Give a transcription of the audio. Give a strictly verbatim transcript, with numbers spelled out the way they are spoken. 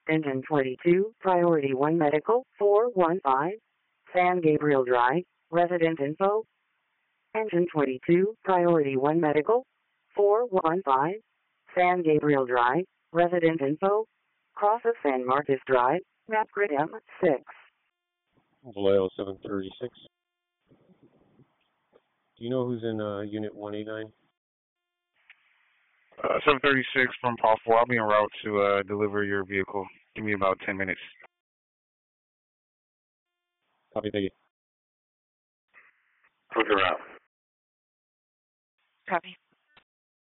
Engine twenty-two, Priority one Medical, four one five, San Gabriel Drive, resident info. Engine twenty-two, Priority one Medical, four one five, San Gabriel Drive, resident info. Cross of San Marcos Drive, map grid M six. Vallejo seven thirty-six. Do you know who's in uh, Unit one eighty-nine? Uh, seven thirty-six from Paul four. I'll be en route to uh, deliver your vehicle. Give me about ten minutes. Copy, thank you. Close your route. Copy.